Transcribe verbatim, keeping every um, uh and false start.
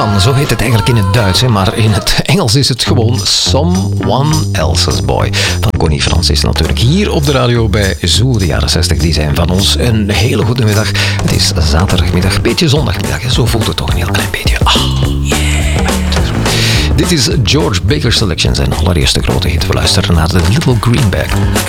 Boyman, zo heet het eigenlijk in het Duits, hè, maar in het Engels is het gewoon Someone Else's Boy. Van Connie Francis natuurlijk. Hier op de radio bij Zoo, de jaren zestig, die zijn van ons. Een hele goede middag. Het is zaterdagmiddag, beetje zondagmiddag. Hè. Zo voelt het toch een heel klein beetje. Ah, yeah. Dit is George Baker Selection, zijn allereerste grote hit. We luisteren naar The Little Greenback.